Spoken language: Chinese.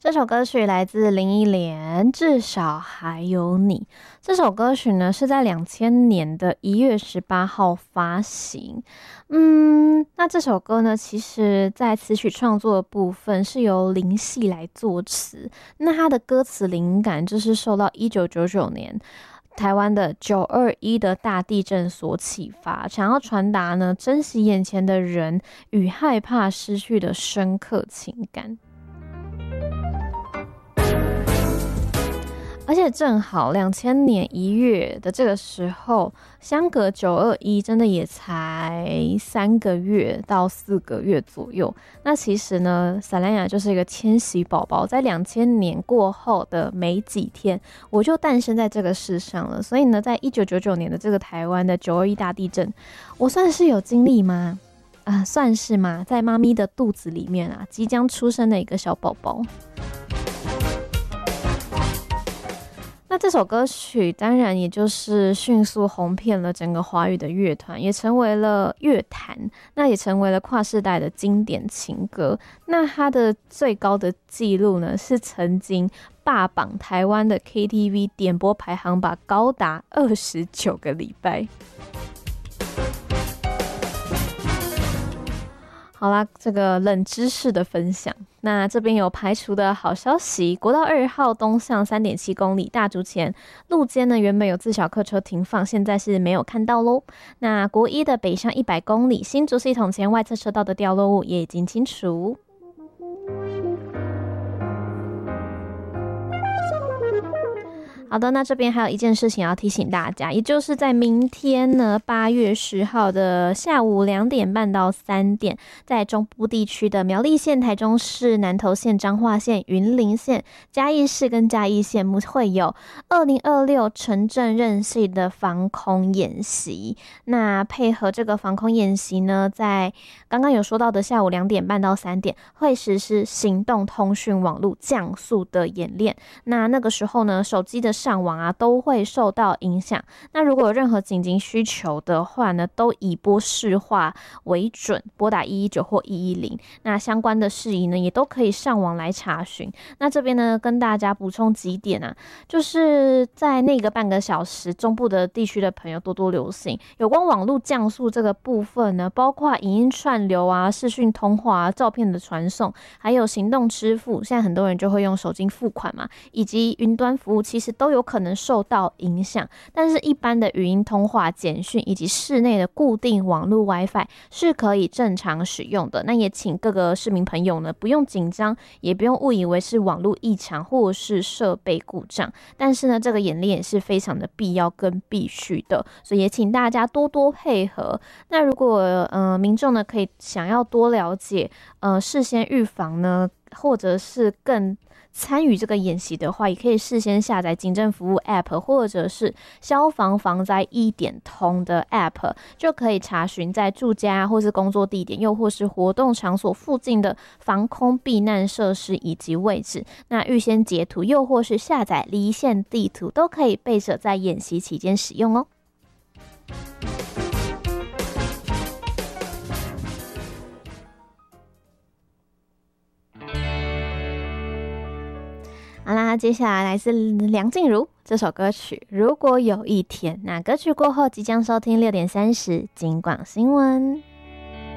这首歌曲来自林忆莲，至少还有你。这首歌曲呢是在2000年的1月18号发行。那这首歌呢，其实在词曲创作的部分是由林夕来作词，那他的歌词灵感就是受到1999年台湾的921的大地震所启发，想要传达呢珍惜眼前的人与害怕失去的深刻情感。而且正好2000年1月的这个时候，相隔921真的也才3个月到4个月左右。那其实呢，萨兰雅就是一个千禧宝宝，在2000年过后的没几天，我就诞生在这个世上了。所以呢，在1999年的这个台湾的921大地震，我算是有经历吗？算是吗？在妈咪的肚子里面啊，即将出生的一个小宝宝。那这首歌曲当然也就是迅速红遍了整个华语的乐团，也成为了乐坛，那也成为了跨世代的经典情歌。那它的最高的纪录呢，是曾经霸榜台湾的 KTV 点播排行榜高达29个礼拜。好啦，这个冷知识的分享，那这边有排除的好消息。国道2号东向3.7公里大竹前路肩呢，原本有自小客车停放，现在是没有看到咯。那国一的北向100公里新竹系统前外侧车道的掉落物也已经清除。好的，那这边还有一件事情要提醒大家，也就是在明天呢8月10号的下午2点半到3点，在中部地区的苗栗县、台中市、南投县、彰化县、云林县、嘉义市跟嘉义县会有2026城镇韧性的防空演习。那配合这个防空演习呢，在刚刚有说到的下午2点半到3点会实施行动通讯网络降速的演练。那个时候呢，手机的上网啊都会受到影响。那如果有任何紧急需求的话呢，都以拨市话为准，拨打119或110。那相关的事宜呢，也都可以上网来查询。那这边呢，跟大家补充几点啊，就是在那个半个小时，中部的地区的朋友多多留心。有关网络降速这个部分呢，包括影音串流啊、视讯通话啊、照片的传送，还有行动支付，现在很多人就会用手机付款嘛，以及云端服务，其实都有可能受到影响。但是一般的语音通话、简讯以及室内的固定网络 WiFi 是可以正常使用的。那也请各个市民朋友呢，不用紧张，也不用误以为是网络异常或是设备故障。但是呢，这个演练也是非常的必要跟必须的，所以也请大家多多配合。那如果民众呢可以想要多了解事先预防呢，或者是更参与这个演习的话，也可以事先下载警政服务 App 或者是消防防灾1点通的 App， 就可以查询在住家或是工作地点，又或是活动场所附近的防空避难设施以及位置。那预先截图又或是下载离线地图，都可以备着在演习期间使用哦。好啦，接下来来自梁静茹这首歌曲《如果有一天》。那歌曲过后即将收听6点30金广新闻。